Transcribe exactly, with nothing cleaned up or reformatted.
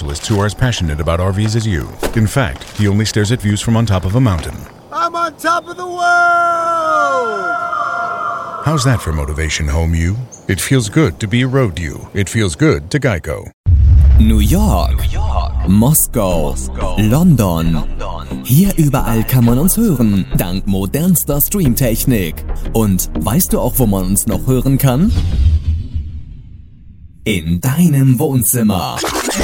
specialists who are as passionate about R Vs as you. In fact, he only stares at views from on top of a mountain. I'm on top of the world! How's that for motivation, home you? It feels good to be a road you. It feels good to Geico. New York, New York, Moskau, Moskau, London. London. Hier überall kann man uns hören, dank modernster Streamtechnik. Und weißt du auch, wo man uns noch hören kann? In deinem Wohnzimmer.